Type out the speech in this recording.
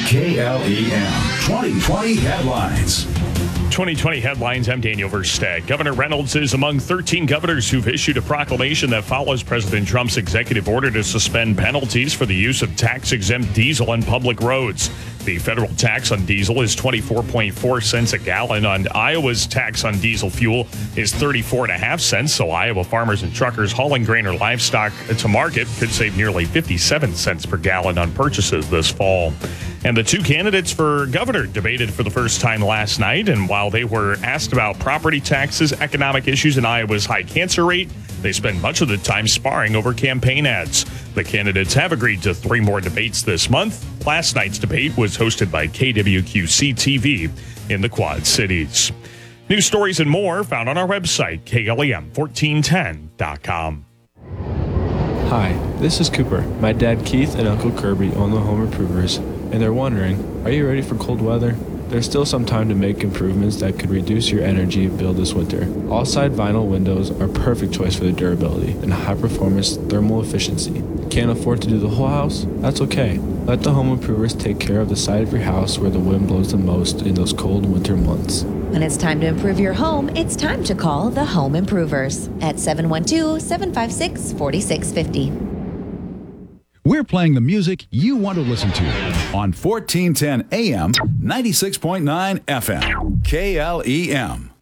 KLEM 2020 headlines. 2020 headlines. I'm Daniel Versteg. Governor Reynolds is among 13 governors who've issued a proclamation that follows President Trump's executive order to suspend penalties for the use of tax-exempt diesel on public roads. The federal tax on diesel is 24.4 cents a gallon. On Iowa's tax on diesel fuel is 34.5 cents. So Iowa farmers and truckers hauling grain or livestock to market could save nearly 57 cents per gallon on purchases this fall. And the two candidates for governor debated for the first time last night. And while they were asked about property taxes, economic issues, and Iowa's high cancer rate, they spent much of the time sparring over campaign ads. The candidates have agreed to 3 more debates this month. Last night's debate was hosted by KWQC-TV in the Quad Cities. News stories and more found on our website, KLEM1410.com. Hi, this is Cooper. My dad Keith and Uncle Kirby own the Home Improvers, and they're wondering, are you ready for cold weather? There's still some time to make improvements that could reduce your energy bill this winter. All-side vinyl windows are a perfect choice for the durability and high-performance thermal efficiency. Can't afford to do the whole house? That's okay. Let the Home Improvers take care of the side of your house where the wind blows the most in those cold winter months. When it's time to improve your home, it's time to call the Home Improvers at 712-756-4650. We're playing the music you want to listen to on 1410 AM, 96.9 FM, KLEM.